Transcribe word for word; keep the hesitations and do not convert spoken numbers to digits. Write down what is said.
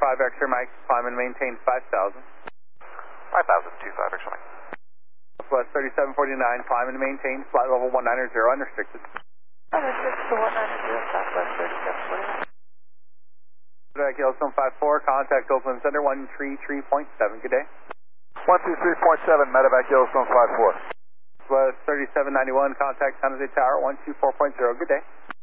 five X-ray Mike, climb and maintain five thousand. five thousand, two five X-ray Mike. Southwest thirty-seven forty-nine, climb and maintain flight level one nine zero, unrestricted. Unrestricted to one nine zero, Southwest thirty-seven forty-nine. Medevac Yellowstone five four, contact Oakland Center one three three point seven, good day. one two three point seven, Medevac Yellowstone five four. Southwest thirty-seven ninety-one, contact San Jose Tower one two four point zero, good day.